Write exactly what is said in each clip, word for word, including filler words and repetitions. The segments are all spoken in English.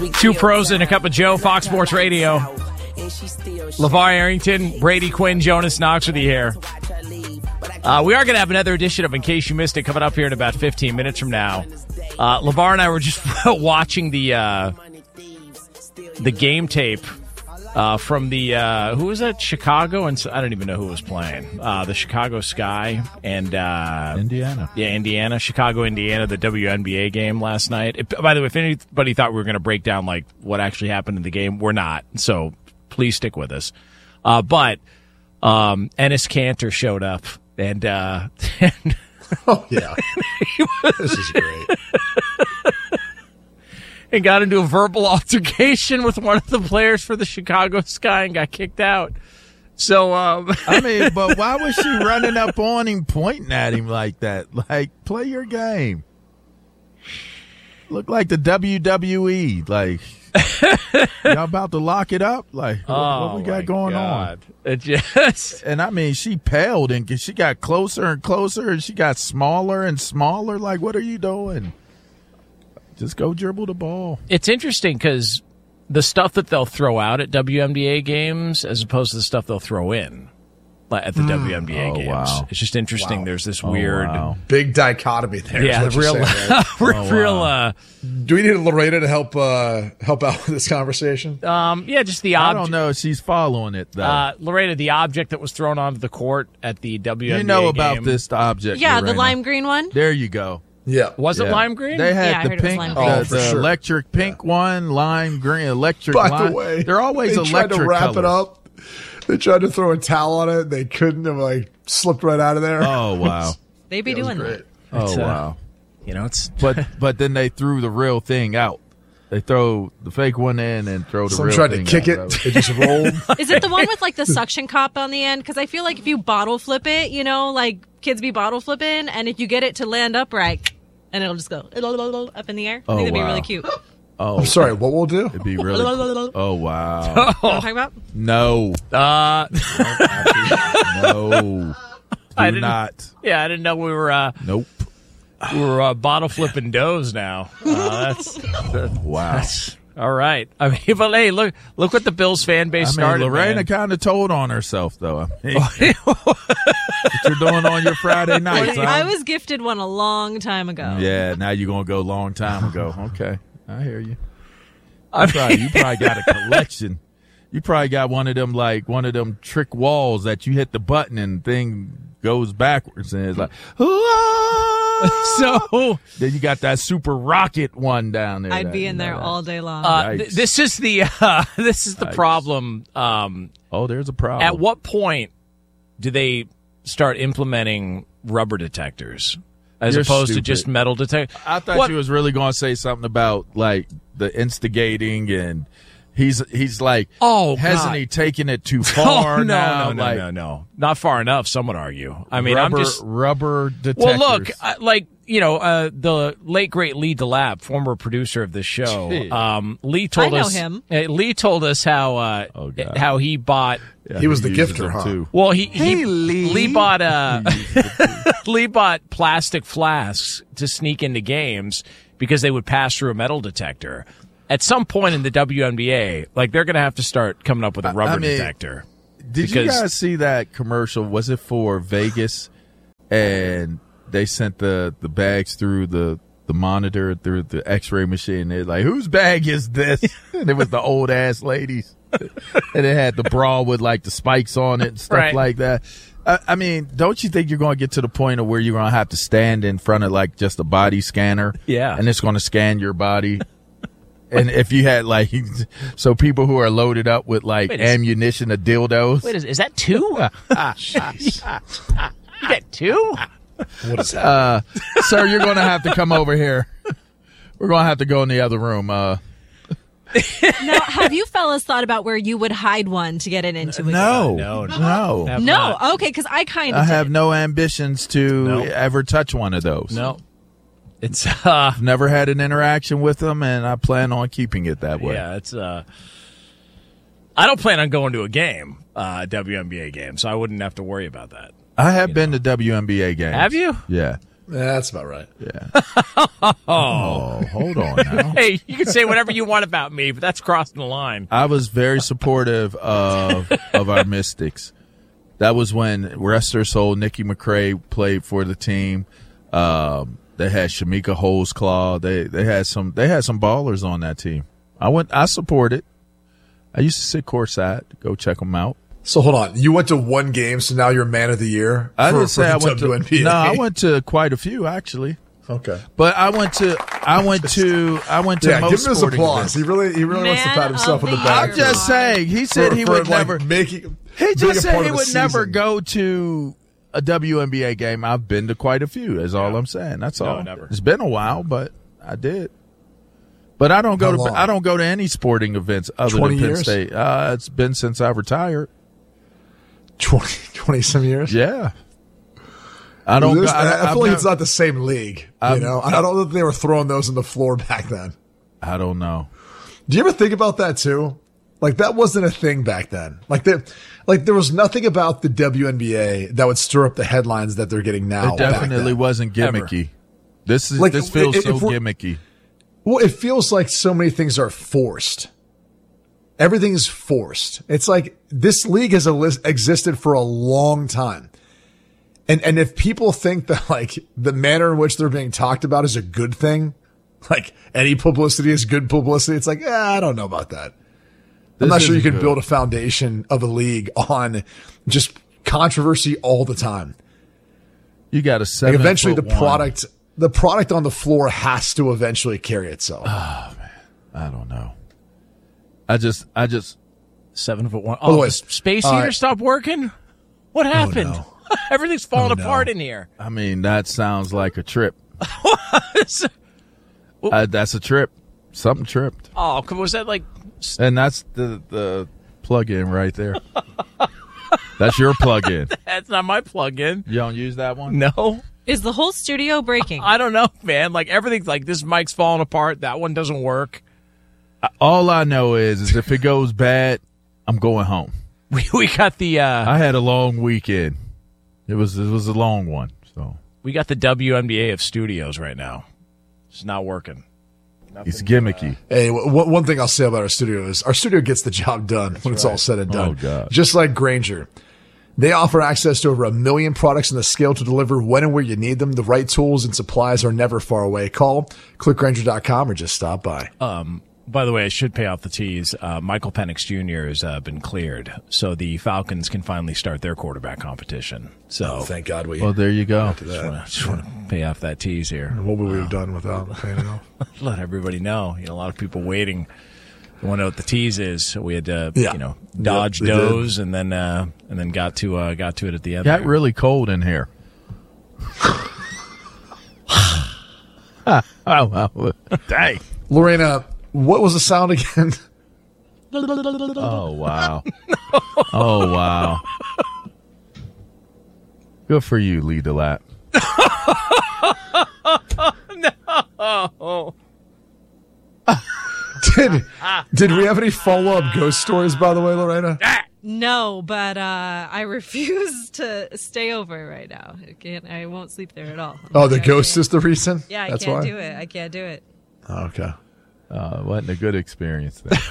Two pros and a cup of Joe, Fox Sports Radio. LeVar Arrington, Brady Quinn, Jonas Knox with you here. Uh, we are going to have another edition of In Case You Missed It coming up here in about fifteen minutes from now. Uh, LeVar and I were just watching the uh, the game tape uh, from the, uh, who was that, Chicago? And I don't even know who was playing. Uh, the Chicago Sky and... Uh, Indiana. Yeah, Indiana. Chicago, Indiana, the W N B A game last night. It, by the way, if anybody thought we were going to break down like what actually happened in the game, we're not. So please stick with us. Uh, but um, Enes Kanter showed up. And, uh, and oh, yeah. was, this is great. And got into a verbal altercation with one of the players for the Chicago Sky and got kicked out. So, um, I mean, but why was she running up on him, pointing at him like that? Like, play your game. Look like the W W E. Like, y'all about to lock it up? Like, what, oh what we got going God. on? It just, and I mean, she paled and she got closer and closer, and she got smaller and smaller. Like, what are you doing? Just go dribble the ball. It's interesting because the stuff that they'll throw out at W N B A games as opposed to the stuff they'll throw in at the mm. W N B A oh, games. Wow. It's just interesting. Wow. There's this oh, weird... Wow. Big dichotomy there. Yeah, the real... Saying, right? real, oh, real wow. uh, Do we need Loretta to help uh, help out with this conversation? Um, yeah, just the object. object. I don't know if she's following it, though. Uh, Loretta, the object that was thrown onto the court at the W N B A You know game. about this object. Yeah, Lorena. the lime green one. There you go. Yeah. Was it yeah. lime green? They had Yeah, I the heard it was pink, lime the, green. Oh, for the sure. electric pink yeah. one, lime green, electric By lime. the way, they're always they electric tried to wrap colors. it up. They tried to throw a towel on it. They couldn't have, like, slipped right out of there. Oh, wow. They be It was doing great. that. Oh, It's, uh, wow. You know, it's... But but then they threw the real thing out. They throw the fake one in and throw the Someone real tried to thing kick out. it. It just rolled. Is it the one with like the suction cup on the end? Because I feel like if you bottle flip it, you know, like kids be bottle flipping, and if you get it to land upright, and it'll just go up in the air. I Oh, think that'd be wow. really cute. Oh, I'm sorry, what we'll do? it'd be really. Oh, wow. You know what I'm talking about? No, Uh, no, I do didn't- not. yeah, I didn't know we were... Uh, Nope. We were uh, bottle flipping doughs now. Uh, that's, that's Wow. That's, all right. I mean, but hey, look, look what the Bills fan base I mean, started. Lorena kind of told on herself, though. I mean, what you're doing on your Friday nights? huh? I was gifted one a long time ago. Yeah, now you're gonna go a long time ago. Okay, I hear you. I probably, you probably got a collection. You probably got one of them, like one of them trick walls that you hit the button and thing goes backwards, and it's like, So then you got that super rocket one down there. I'd that, be in you know, there that- all day long. uh, th- Yikes. this is the uh, this is the Yikes. problem. Um, Oh, there's a problem. at what point do they start implementing rubber detectors as You're opposed to stupid. just metal detectors? I thought What- you was really going to say something about like the instigating, and he's he's like, Oh, hasn't God. he taken it too far Oh, no, now? no, no, like, no, no, not far enough. Some would argue. I mean, rubber, I'm just rubber detectors. well. Look, I, like you know, uh, the late great Lee DeLapp, former producer of this show. Gee. Um, Lee told I know us. him. uh, Lee told us how uh, Oh, God. how he bought. Yeah, He was the uses gifter, them, huh? Too. Well, he, he Hey, Lee. bought uh, Lee bought plastic flasks to sneak into games because they would pass through a metal detector. At some point in the W N B A, like they're going to have to start coming up with a rubber I mean, detector. Did you because- guys see that commercial? Was it for Vegas? And they sent the, the bags through the, the monitor, through the x-ray machine. They're like, whose bag is this? And it was the old ass ladies. And it had the bra with like the spikes on it and stuff Right. like that. I, I mean, don't you think you're going to get to the point of where you're going to have to stand in front of like just a body scanner? Yeah. And it's going to scan your body. And if you had like, so people who are loaded up with like Wait, is- ammunition of dildos. Wait, is, is that two? You get two? What is that? Uh, sir, you're going to have to come over here. We're going to have to go in the other room. Uh, Now, have you fellas thought about where you would hide one to get it into? A no, No, no. no. Have No, not. okay, because I kind I of have no ambitions to No. ever touch one of those. No. It's uh I've never had an interaction with them, and I plan on keeping it that way. yeah, it's uh I don't plan on going to a game, uh W N B A game, so I wouldn't have to worry about that. I have been to W N B A games. Have you? Yeah. That's about right. Yeah. Oh. Oh, hold on now. Hey, you can say whatever you want about me, but that's crossing the line. I was very supportive of of our Mystics. That was when Wrestler Soul, Nikki McRae played for the team. Um, they had Shamika Holesclaw. They they had some they had some ballers on that team. I went. I supported. I used to sit courtside. Go check them out. So hold on. You went to one game, so now you're man of the year? I for, didn't say for I the went W N B A. to. No, I went to quite a few actually. Okay. But I went to. I went to. I went to Yeah, most give him his sporting applause. events. He really, he really wants to Man pat himself of on the the back. I'm year. just saying. He said for- he for, would like, never. making. He being just a said part he of the would never season. go to a W N B A game. I've been to quite a few. Is all I'm saying. That's No, all. never. It's been a while, but I did. But I don't go How to. long? I don't go to any sporting events other twenty than Penn years? State. Uh, it's been since I retired. twenty, twenty some years. Yeah. I don't. There's- go, I, I, I I've feel like never- it's not the same league. You I'm- know, I don't know that they were throwing those on the floor back then. I don't know. Do you ever think about that too? Like that wasn't a thing back then. Like there, like there was nothing about the W N B A that would stir up the headlines that they're getting now. It back definitely then. wasn't gimmicky. This is Like, this feels if so we're- gimmicky. Well, it feels like so many things are forced. Everything is forced. It's like this league has a- existed for a long time. And and if people think that like the manner in which they're being talked about is a good thing, like any publicity is good publicity, it's like, eh, I don't know about that. I'm This not sure you isn't can good. build a foundation of a league on just controversy all the time. You got a Like seven. eventually the foot one. product the product on the floor has to eventually carry itself. I don't know. I just. I just. Seven foot one. Oh, Oh, the wait. space All heater right. stopped working? What happened? no. Everything's falling Oh, no. apart in here. I mean, that sounds like a trip. Uh, that's a trip. Something tripped, Oh, was that like... and that's the the plug-in right there. That's your plug-in. That's not my plug-in. You don't use that one? No. Is the whole studio breaking? I don't know, man. Like, everything's like, this mic's falling apart. That one doesn't work. All I know is, is if it goes bad, I'm going home. We we got the uh, I had a long weekend. It was it was a long one. So we got the W N B A of studios right now. It's not working. it's gimmicky. Hey, w- one thing I'll say about our studio is our studio gets the job done when it's all said and done. Oh, God. Just like Grainger. They offer access to over a million products and the scale to deliver when and where you need them. The right tools and supplies are never far away. Call, click Grainger dot com, or just stop by. Um, by the way, I should pay off the tease. Uh, Michael Penix Junior has uh, been cleared, so the Falcons can finally start their quarterback competition. So Oh, thank God we. Well, there you go. I just want to pay off that tease here. What would we have done without paying it off? Let everybody know. You know, a lot of people waiting. They want to know what the tease is. So we had to, Yeah. you know, dodge Yep, they did. those and then uh, and then got to uh, got to it at the end. Got there. really cold in here. oh, wow. Dang. Lorena, what was the sound again? Oh, wow. Oh, wow. Good for you, Lee DeLapp. Oh, Did, did we have any follow up ghost stories, by the way, Lorena? No, but uh, I refuse to stay over right now. I can't. I won't sleep there at all. Oh, the I ghost can't- is the reason? Yeah, I That's can't why? do it. I can't do it. Oh, okay. Uh, it wasn't a good experience then.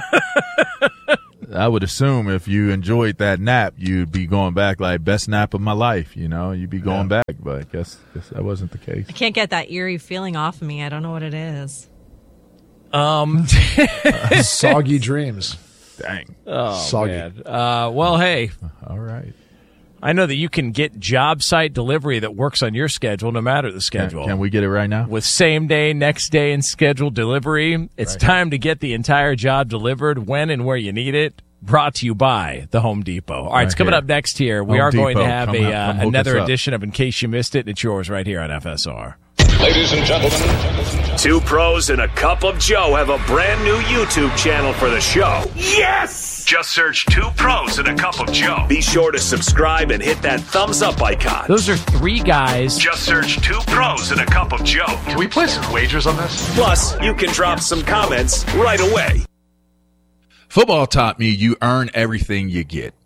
I would assume if you enjoyed that nap, you'd be going back like best nap of my life. You know, you'd be going Yeah. back, but I guess, guess that wasn't the case. I can't get that eerie feeling off of me. I don't know what it is. um, Soggy dreams. Dang. oh Soggy. man. Uh, well, hey, All right. I know that you can get job site delivery that works on your schedule, no matter the Can, schedule. can we get it right now? With same day, next day, and scheduled delivery, it's time to get the entire job delivered when and where you need it. Brought to you by the Home Depot. All right, it's Right coming here. up next here. We Home are going to Depot. have Come a on, uh, come hook another us up. edition of In Case You Missed It. It's yours right here on F S R. Ladies and gentlemen, Two pros and a cup of Joe have a brand new YouTube channel for the show. Yes! Just search Two Pros and a Cup of Joe. Be sure to subscribe and hit that thumbs up icon. Those are three guys. Just search Two Pros and a Cup of Joe. can we place some wagers on this? Plus, you can drop some comments right away. Football taught me you earn everything you get.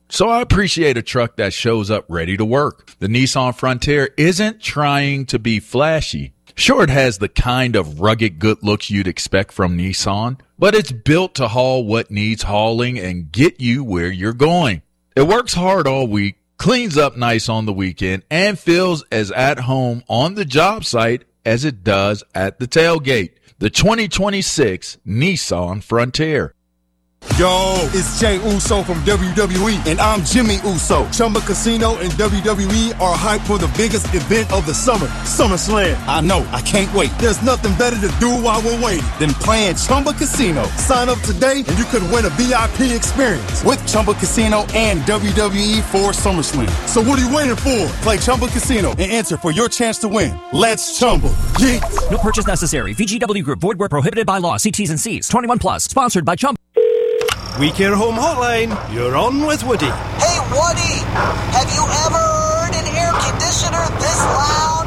So I appreciate a truck that shows up ready to work. The Nissan Frontier isn't trying to be flashy. Sure, it has the kind of rugged good looks you'd expect from Nissan, but it's built to haul what needs hauling and get you where you're going. It works hard all week, cleans up nice on the weekend, and feels as at home on the job site as it does at the tailgate. The twenty twenty-six Nissan Frontier. Yo, it's Jay Uso from W W E, and I'm Jimmy Uso. Chumba Casino and W W E are hyped for the biggest event of the summer, SummerSlam. I know, I can't wait. There's nothing better to do while we're waiting than playing Chumba Casino. Sign up today, and you could win a V I P experience with Chumba Casino and W W E for SummerSlam. So what are you waiting for? Play Chumba Casino and enter for your chance to win. Let's Chumba. Yeah. No purchase necessary. V G W Group. Void where prohibited by law. See T's and C's. twenty-one plus. Sponsored by Chumba. We Care Home Hotline, you're on with Woody. Hey, Woody, have you ever heard an air conditioner this loud?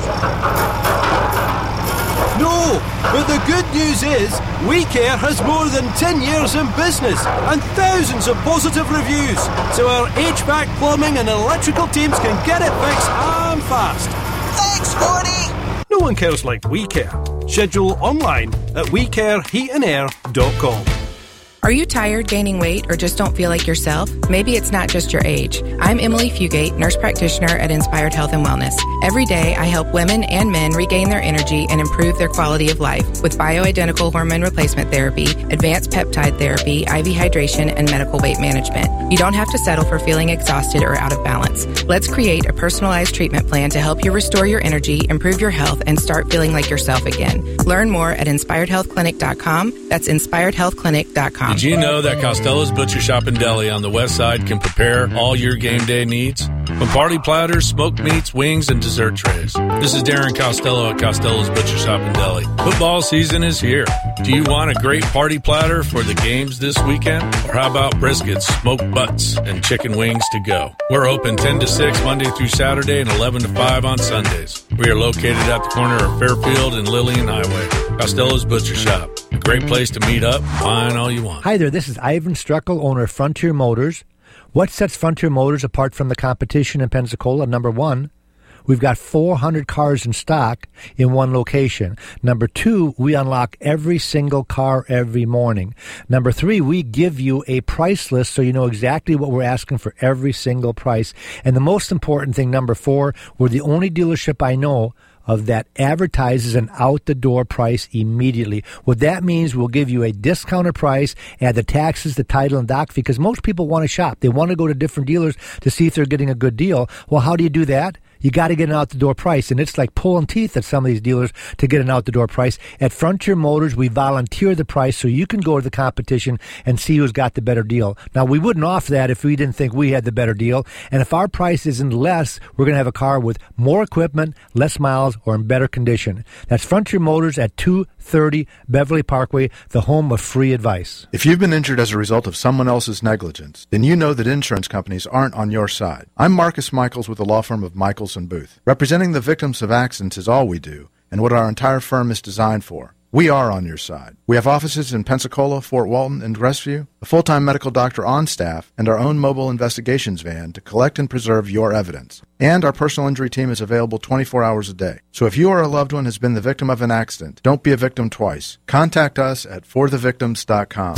No, but the good news is, We Care has more than ten years in business and thousands of positive reviews, so our H V A C, plumbing and electrical teams can get it fixed and fast. Thanks, Woody. No one cares like We Care. Schedule online at we care heat and air dot com. Are you tired, gaining weight, or just don't feel like yourself? Maybe it's not just your age. I'm Emily Fugate, nurse practitioner at Inspired Health and Wellness. Every day, I help women and men regain their energy and improve their quality of life with bioidentical hormone replacement therapy, advanced peptide therapy, I V hydration, and medical weight management. You don't have to settle for feeling exhausted or out of balance. Let's create a personalized treatment plan to help you restore your energy, improve your health, and start feeling like yourself again. Learn more at inspired health clinic dot com. That's inspired health clinic dot com. Did you know that Costello's Butcher Shop and Deli on the west side can prepare all your game day needs? From party platters, smoked meats, wings, and dessert trays. This is Darren Costello at Costello's Butcher Shop and Deli. Football season is here. Do you want a great party platter for the games this weekend? Or how about briskets, smoked butts, and chicken wings to go? We're open ten to six Monday through Saturday and eleven to five on Sundays. We are located at the corner of Fairfield and Lillian Highway. Costello's Butcher Shop. A great place to meet up, find all you want. Hi there, this is Ivan Struckel, owner of Frontier Motors. What sets Frontier Motors apart from the competition in Pensacola? Number one, we've got four hundred cars in stock in one location. Number two, we unlock every single car every morning. Number three, we give you a price list so you know exactly what we're asking for every single price. And the most important thing, number four, we're the only dealership I know of that advertises an out-the-door price immediately. What that means, we'll give you a discounted price, add the taxes, the title, and doc fee, because most people want to shop. They want to go to different dealers to see if they're getting a good deal. Well, how do you do that? You got to get an out-the-door price, and it's like pulling teeth at some of these dealers to get an out-the-door price. At Frontier Motors, we volunteer the price so you can go to the competition and see who's got the better deal. Now, we wouldn't offer that if we didn't think we had the better deal, and if our price isn't less, we're going to have a car with more equipment, less miles, or in better condition. That's Frontier Motors at two thirty Beverly Parkway, the home of free advice. If you've been injured as a result of someone else's negligence, then you know that insurance companies aren't on your side. I'm Marcus Michaels with the law firm of Michaels and Booth. Representing the victims of accidents is all we do, and what our entire firm is designed for. We are on your side. We have offices in Pensacola, Fort Walton, and Crestview, a full-time medical doctor on staff, and our own mobile investigations van to collect and preserve your evidence. And our personal injury team is available twenty-four hours a day. So if you or a loved one has been the victim of an accident, don't be a victim twice. Contact us at for the victims dot com.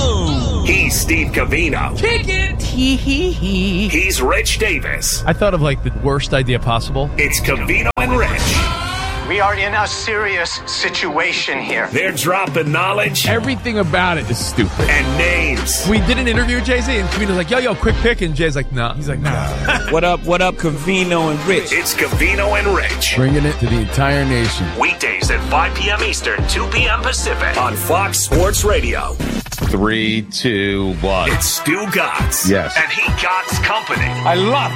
He's Steve Covino. Kick it! Hee hee hee. He's Rich Davis. I thought of like the worst idea possible. It's Covino and Rich. We are in a serious situation here. They're dropping knowledge. Everything about it is stupid. And names. We did an interview with Jay-Z, and Covino's like, yo, yo, quick pick. And Jay's like, nah. He's like, nah. What up, what up, Covino and Rich? It's Covino and Rich. Bringing it to the entire nation. Weekdays at five p.m. Eastern, two p.m. Pacific on Fox Sports Radio. Three, two, one. It's Stu Gatz. Yes. And he Gatz Company. I love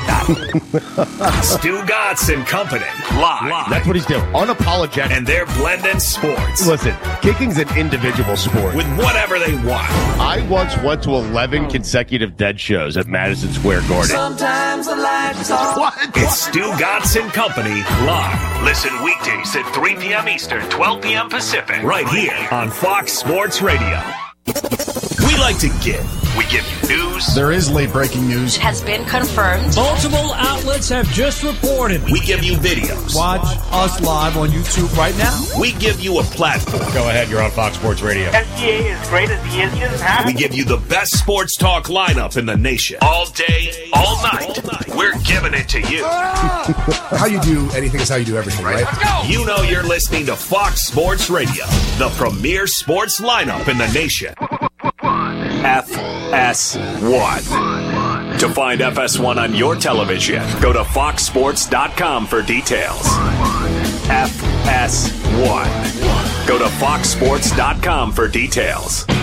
that. Stu Gatz and Company. Live. Live. That's what he's doing. Unapologetic. And they're blending sports. Listen, kicking's an individual sport. With whatever they want. I once went to eleven consecutive dead shows at Madison Square Garden. Sometimes the lights are... What? It's Stu Gatz and Company live. Listen weekdays at three p.m. Eastern, twelve p.m. Pacific. Right here on Fox Sports Radio. We like to give. We give you news. There is late breaking news. It has been confirmed. Multiple outlets have just reported. We give you videos. Watch us live on YouTube right now. We give you a platform. Go ahead, you're on Fox Sports Radio. S G A is great as he is. He doesn't have We give you the best sports talk lineup in the nation. All day, all night. All night. We're giving it to you. How you do anything is how you do everything, right? Let's go. You know you're listening to Fox Sports Radio, the premier sports lineup in the nation. F S one. To find F S one on your television, go to fox sports dot com for details. F S one. Go to fox sports dot com for details.